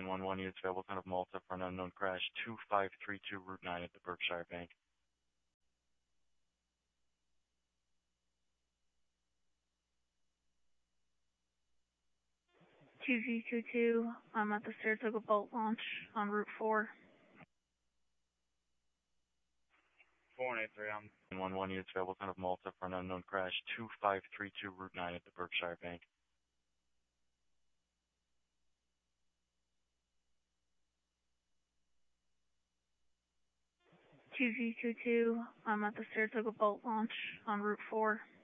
911 units available, town of Malta for an unknown crash, 2532 Route 9 at the Berkshire Bank. 2G22, I'm at the Saratoga boat launch on Route 4. 4183, I'm 911 units available, town of Malta for an unknown crash, 2532 Route 9 at the Berkshire Bank. 2G22, I'm at the Saratoga boat launch on Route 4.